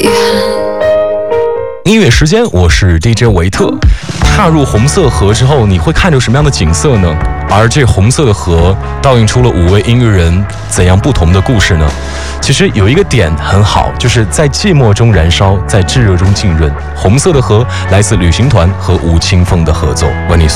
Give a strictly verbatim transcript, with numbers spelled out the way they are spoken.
音乐时间，我是 D J 维特。踏入红色河之后，你会看到什么样的景色呢？而这红色的河倒映出了五位音乐人怎样不同的故事呢？其实有一个点很好，就是在寂寞中燃烧，在炙热中浸润。红色的河来自旅行团和吴青峰的合作，为你